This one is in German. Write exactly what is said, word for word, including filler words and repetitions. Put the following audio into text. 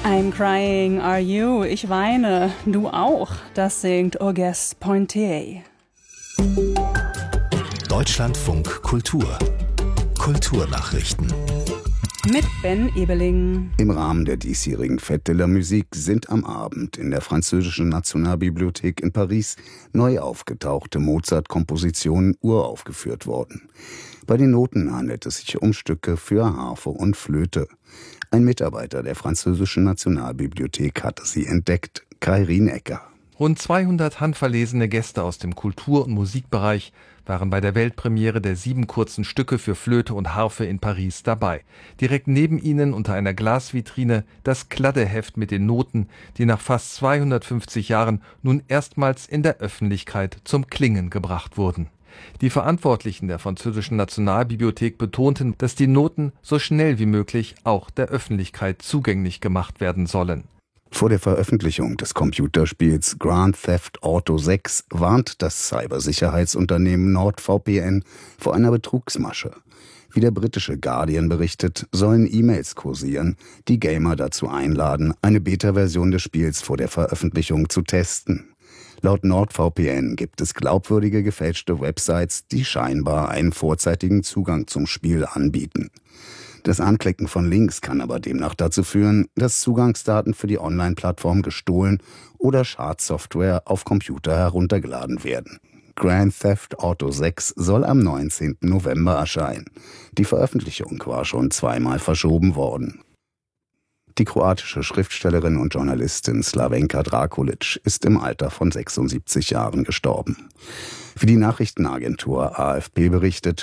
I'm crying, are you? Ich weine, du auch. Das singt Auguste Pointier. Deutschlandfunk Kultur. Kulturnachrichten. Mit Ben Ebeling. Im Rahmen der diesjährigen Fête de la Musique sind am Abend in der französischen Nationalbibliothek in Paris neu aufgetauchte Mozart-Kompositionen uraufgeführt worden. Bei den Noten handelt es sich um Stücke für Harfe und Flöte. Ein Mitarbeiter der französischen Nationalbibliothek hatte sie entdeckt, Kai Rienecker. Rund zweihundert handverlesene Gäste aus dem Kultur- und Musikbereich waren bei der Weltpremiere der sieben kurzen Stücke für Flöte und Harfe in Paris dabei. Direkt neben ihnen unter einer Glasvitrine das Kladdeheft mit den Noten, die nach fast zweihundertfünfzig Jahren nun erstmals in der Öffentlichkeit zum Klingen gebracht wurden. Die Verantwortlichen der französischen Nationalbibliothek betonten, dass die Noten so schnell wie möglich auch der Öffentlichkeit zugänglich gemacht werden sollen. Vor der Veröffentlichung des Computerspiels Grand Theft Auto sechs warnt das Cybersicherheitsunternehmen NordVPN vor einer Betrugsmasche. Wie der britische Guardian berichtet, sollen E-Mails kursieren, die Gamer dazu einladen, eine Beta-Version des Spiels vor der Veröffentlichung zu testen. Laut NordVPN gibt es glaubwürdige gefälschte Websites, die scheinbar einen vorzeitigen Zugang zum Spiel anbieten. Das Anklicken von Links kann aber demnach dazu führen, dass Zugangsdaten für die Online-Plattform gestohlen oder Schadsoftware auf Computer heruntergeladen werden. Grand Theft Auto sechs soll am neunzehnten November erscheinen. Die Veröffentlichung war schon zweimal verschoben worden. Die kroatische Schriftstellerin und Journalistin Slavenka Drakulic ist im Alter von sechsundsiebzig Jahren gestorben. Wie die Nachrichtenagentur A F P berichtet,